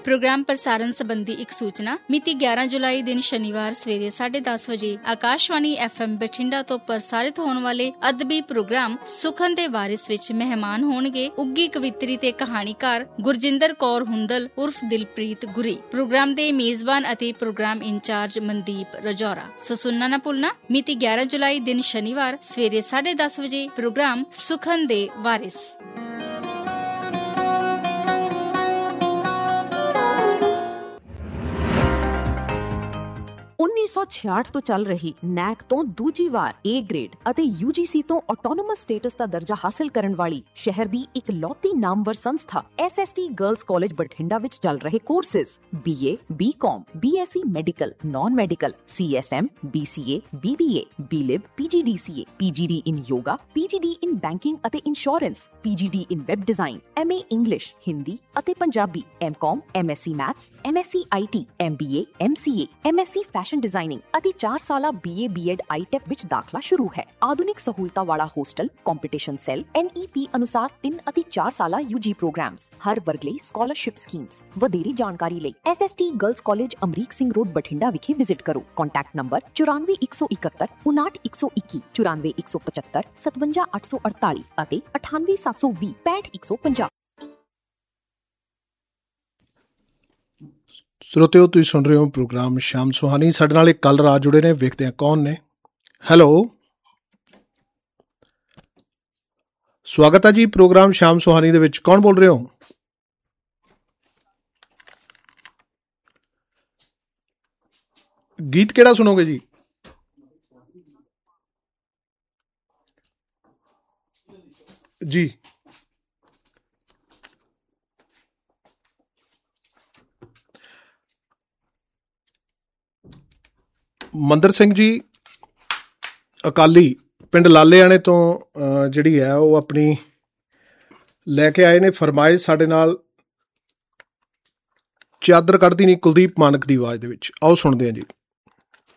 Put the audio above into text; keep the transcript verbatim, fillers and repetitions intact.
Programme प्रसारण संबंधी एक सूचना। मिति ग्यारह जुलाई दिन शनिवार सवेरे साढ़े दस बजे आकाशवाणी एफ एम बठिंडा तो प्रसारित होने वाले अदबी प्रोग्राम सुखन दे वारिस विच मेहमान होणगे उग्गी कवित्री ते कहानीकार गुरजिंदर कौर हुंदल उर्फ दिलप्रीत गुरी। प्रोग्राम दे मेजबान अते प्रोग्राम इंचार्ज मनदीप रजौरा। सो सुनना ना भुलना। मिति ग्यारह जुलाई दिन शनिवार सवेरे साढ़े दस बजे प्रोग्राम सुखन दे वारिस। उन्नीस सौ छियाठ तो चल रही नैक तो दूजी वार ए ग्रेड ਅਤੇ यू जी सी ਤੋਂ ਆਟੋਨੋਮਸ ਸਟੇਟਸ ਦਾ ਦਰਜਾ ਹਾਸਲ ਕਰਨ ਵਾਲੀ ਸ਼ਹਿਰ ਦੀ ਇਕਲੌਤੀ ਨਾਮਵਰ ਸੰਸਥਾ S S T girls college Bathinda ਵਿੱਚ ਚੱਲ ਰਹੇ ਕੋਰਸਿਸ ਬੀ ਏ, ਬੀ ਕਾਮ, B S C medical, non medical, C S M, B C A, B B A, B ਲਿਬ, ਪੀ ਜੀ ਡੀ ਸੀ ਏ, ਪੀ ਜੀ ਡੀ ਇਨ ਯੋਗਾ, ਪੀ ਜੀ ਡੀ ਇਨ ਬੈਂਕਿੰਗ ਅਤੇ insurance, ਪੀ ਜੀ D in web design, M A English, Hindi ਅਤੇ Punjabi, M ਕਾਮ, M S C maths, M S C I T, M B A, M C A, M S C fashion designing ਅਤੇ ਚਾਰ ਸਾਲਾ B A B Ed I tech ਵਿੱਚ ਦਾਖਲਾ ਸ਼ੁਰੂ ਹੈ। ਆਧੁਨਿਕ ਸਹੂਲਤਾਂ ਵਾਲਾ ਹੋਸਟਲ, ਕੰਪੀਟੀਸ਼ਨ ਸੈੱਲ, ਐਨ ਈ ਪੀ ਅਨੁਸਾਰ ਤਿੰਨ ਅਤੇ ਚਾਰ ਸਾਲਾ ਯੂ ਜੀ ਪ੍ਰੋਗਰਾਮਸ, ਹਰ ਵਰਗ ਲਈ ਸਕਾਲਰਸ਼ਿਪ ਸਕੀਮਸ। ਵਧੇਰੀ ਜਾਣਕਾਰੀ ਲਈ S S T girls college Amrik Singh road Bathinda ਵਿਖੇ ਵਿਜ਼ਿਟ ਕਰੋ। ਕੰਟੈਕਟ ਨੰਬਰ ਚੁਰਾਨਵੇਂ ਇੱਕ ਸੌ ਇਕਹੱਤਰ ਉਨਾਹਠ ਇੱਕ ਸੌ ਇੱਕੀ, ਚੁਰਾਨਵੇਂ ਇੱਕ ਸੌ ਪਚੱਤਰ ਸਤਵੰਜਾ ਅੱਠ ਸੌ ਅੜਤਾਲੀ ਅਤੇ ਅਠਾਨਵੇਂ ਸੱਤ ਸੌ ਵੀਹ ਪੈਂਹਠ ਇੱਕ ਸੌ ਪੰਜਾਹ। ਸਰੋਤਿਓ, ਤੁਸੀਂ ਸੁਣ ਰਹੇ ਹੋ ਪ੍ਰੋਗਰਾਮ ਸ਼ਾਮ ਸੁਹਾਨੀ। ਸਾਡੇ ਨਾਲ ਇੱਕ ਕੱਲ ਰਾਤ ਜੁੜੇ ਨੇ, ਵੇਖਦੇ ਹਾਂ ਕੌਣ ਨੇ। ਹੈਲੋ, ਸਵਾਗਤ ਹੈ ਜੀ ਪ੍ਰੋਗਰਾਮ ਸ਼ਾਮ ਸੁਹਾਨੀ ਦੇ ਵਿੱਚ। ਕੌਣ ਬੋਲ ਰਹੇ ਹੋ? ਗੀਤ ਕਿਹੜਾ ਸੁਣੋਗੇ ਜੀ? ਜੀ ਮੰਦਰ ਸਿੰਘ ਜੀ ਅਕਾਲੀ ਪਿੰਡ ਲਾਲੇਆਣੇ ਤੋਂ ਜਿਹੜੀ ਹੈ ਉਹ ਆਪਣੀ ਲੈ ਕੇ ਆਏ ਨੇ ਫਰਮਾਇਸ਼ ਸਾਡੇ ਨਾਲ। ਚਾਦਰ ਕੱਢਦੀ ਨਹੀਂ ਕੁਲਦੀਪ ਮਾਨਕ ਦੀ ਆਵਾਜ਼ ਦੇ ਵਿੱਚ। ਆਓ ਸੁਣਦੇ ਹਾਂ ਜੀ।